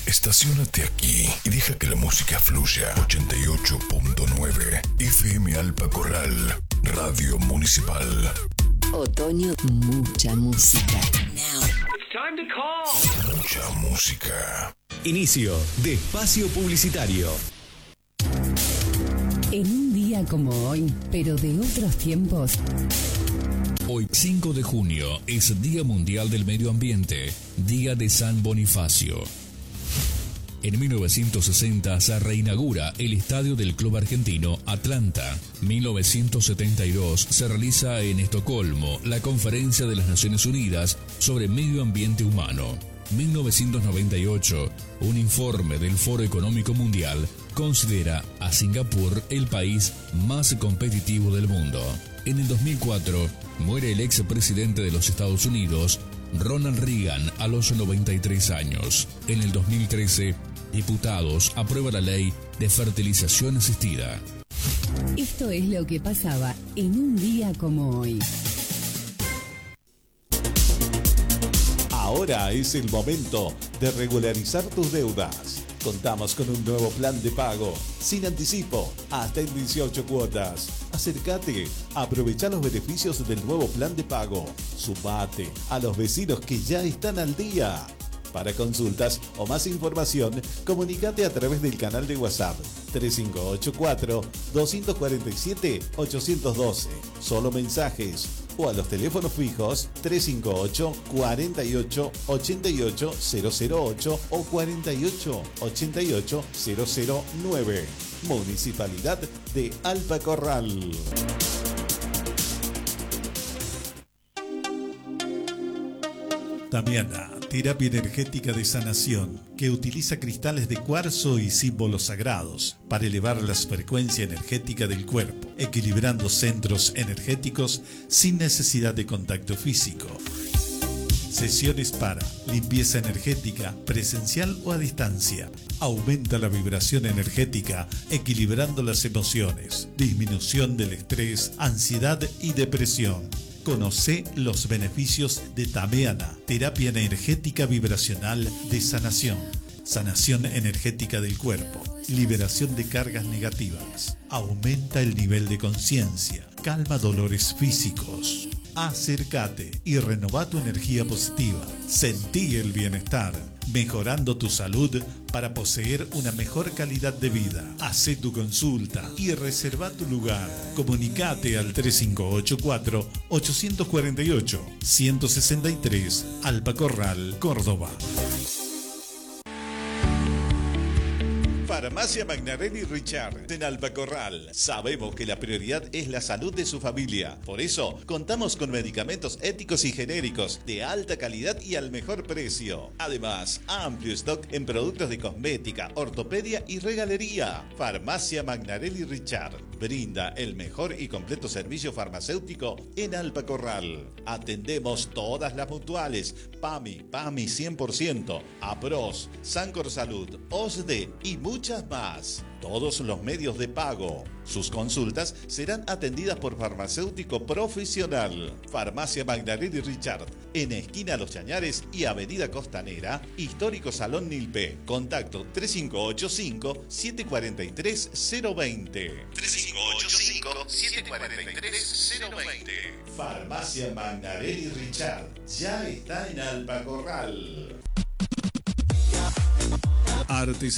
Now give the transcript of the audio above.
Estaciónate aquí y deja que la música fluya. 88.9 FM Alpa Corral, Radio Municipal. Otoño, mucha música. Now. It's time to call. Mucha música. Inicio de espacio publicitario. En un día como hoy, pero de otros tiempos. Hoy, 5 de junio, es Día Mundial del Medio Ambiente, Día de San Bonifacio. En 1960 se reinaugura el estadio del club argentino Atlanta. 1972 se realiza en Estocolmo la Conferencia de las Naciones Unidas sobre Medio Ambiente Humano. 1998, un informe del Foro Económico Mundial considera a Singapur el país más competitivo del mundo. En el 2004, muere el expresidente de los Estados Unidos, Ronald Reagan, a los 93 años. En el 2013, diputados aprueban la ley de fertilización asistida. Esto es lo que pasaba en un día como hoy. Ahora es el momento de regularizar tus deudas. Contamos con un nuevo plan de pago, sin anticipo, hasta en 18 cuotas. Acércate, aprovecha los beneficios del nuevo plan de pago. Sumate a los vecinos que ya están al día. Para consultas o más información, comunícate a través del canal de WhatsApp 3584-247-812. Solo mensajes. O a los teléfonos fijos 358 48 88 008 o 48 88 009. Municipalidad de Alpa Corral. Damiana, terapia energética de sanación, que utiliza cristales de cuarzo y símbolos sagrados para elevar la frecuencia energética del cuerpo, equilibrando centros energéticos sin necesidad de contacto físico. Sesiones para limpieza energética, presencial o a distancia. Aumenta la vibración energética, equilibrando las emociones. Disminución del estrés, ansiedad y depresión. Conoce los beneficios de Damiana, terapia energética vibracional de sanación. Sanación energética del cuerpo, liberación de cargas negativas, aumenta el nivel de conciencia, calma dolores físicos. Acércate y renova tu energía positiva. Sentí el bienestar, mejorando tu salud para poseer una mejor calidad de vida. Hacé tu consulta y reserva tu lugar. Comunicate al 3584-848-163, Alpa Corral, Córdoba. Farmacia Magnarelli Richard en Alpa Corral. Sabemos que la prioridad es la salud de su familia. Por eso, contamos con medicamentos éticos y genéricos de alta calidad y al mejor precio. Además, amplio stock en productos de cosmética, ortopedia y regalería. Farmacia Magnarelli Richard brinda el mejor y completo servicio farmacéutico en Alpa Corral. Atendemos todas las mutuales, PAMI 100%, APROS, Sancor Salud, OSDE y muchas más. Todos los medios de pago. Sus consultas serán atendidas por farmacéutico profesional. Farmacia Magnarelli Richard, en esquina Los Chañares y Avenida Costanera, Histórico Salón Nilpe. Contacto 3585-743-020. 3585-743-020. Farmacia Magnarelli Richard, ya está en Alpa Corral. Artes